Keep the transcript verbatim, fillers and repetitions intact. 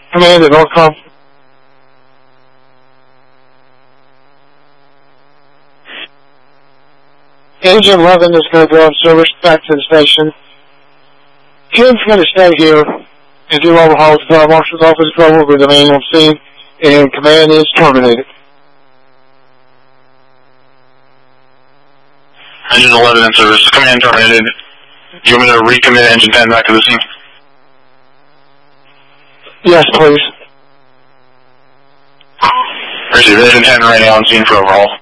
Command at Norcom. Engine eleven is going to go on service back to the station. Kim's going to stay here and do overhauls to our marshal's office trouble with the man on scene, and command is terminated. Engine eleven in service. Command terminated. Do you want me to recommit engine ten back to the scene? Yes, please. Receive engine ten right now on scene for overhaul.